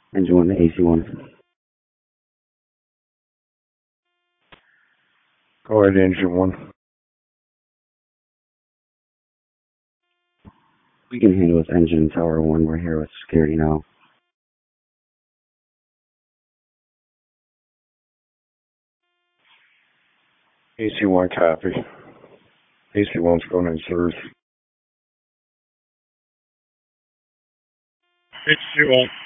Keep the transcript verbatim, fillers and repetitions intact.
Engine one to A C one. Go ahead, engine one. We can handle with engine tower one. We're here with security now. A C one copy. A C one's going in service. A C one.